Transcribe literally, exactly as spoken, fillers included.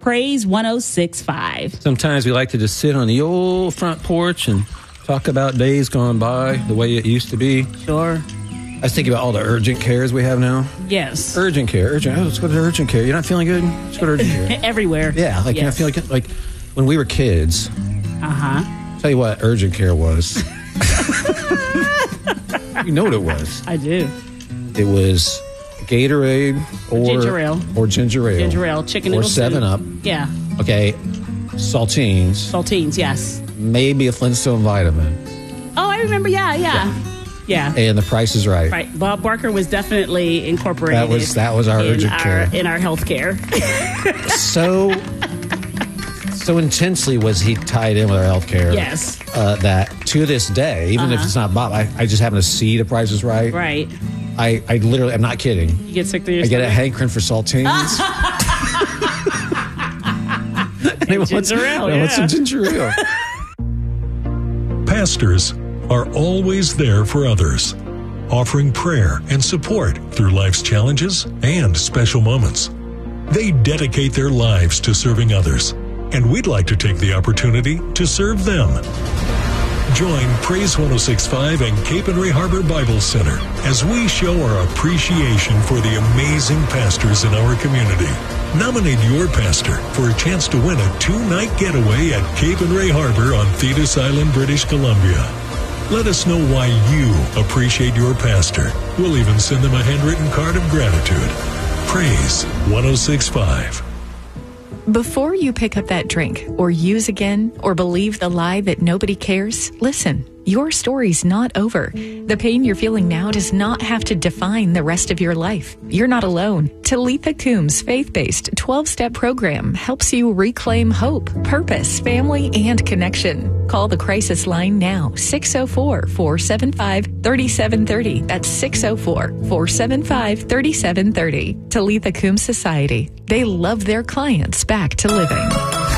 Praise one oh six point five. Sometimes we like to just sit on the old front porch and talk about days gone by, the way it used to be. Sure. I was thinking about all the urgent cares we have now. Yes. Urgent care, urgent. Oh, let's go to urgent care. You're not feeling good? Let's go to urgent care. Everywhere. Yeah, like yes. you're not feeling good. Like when we were kids. Uh-huh. Tell you what urgent care was. You know what it was. I do. It was Gatorade or ginger ale. Or ginger ale. Ginger ale, chicken noodle Or seven Up. Yeah. Okay. Saltines. Saltines, yes. Maybe a Flintstone vitamin. Oh, I remember. Yeah, yeah. Yeah. And the Price is Right. Right. Bob Barker was definitely incorporated. That was that was our in urgent our, care. In our health care. so so intensely was he tied in with our health care. Yes. Uh, that to this day, even uh-huh. if it's not Bob, I, I just happen to see the Price is Right. Right. I, I literally, I'm not kidding. You get sick through your I stomach? get a hankering for saltines. and ginger ale, I yeah. want some ginger ale. Pastors are always there for others, offering prayer and support through life's challenges and special moments. They dedicate their lives to serving others, and we'd like to take the opportunity to serve them. Join Praise one oh six point five and Cape and Ray Harbor Bible Center as we show our appreciation for the amazing pastors in our community. Nominate your pastor for a chance to win a two-night getaway at Cape and Ray Harbor on Thetis Island, British Columbia. Let us know why you appreciate your pastor. We'll even send them a handwritten card of gratitude. Praise one oh six point five. Before you pick up that drink or use again or believe the lie that nobody cares, listen. Your story's not over. The pain you're feeling now does not have to define the rest of your life. You're not alone. Talitha Coombs' faith-based twelve-step program helps you reclaim hope, purpose, family, and connection. Call the crisis line now, six oh four, four seven five, three seven three oh. That's six oh four, four seven five, three seven three oh. Talitha Coombs Society. They love their clients back to living.